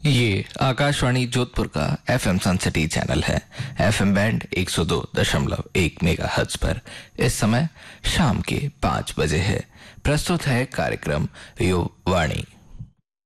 ये आकाशवाणी जोधपुर का FM Sun City channel है। एफएम बैंड 102.1 मेगाहर्ट्ज पर इस समय शाम के 5 बजे है। प्रस्तुत है कार्यक्रम युवावाणी।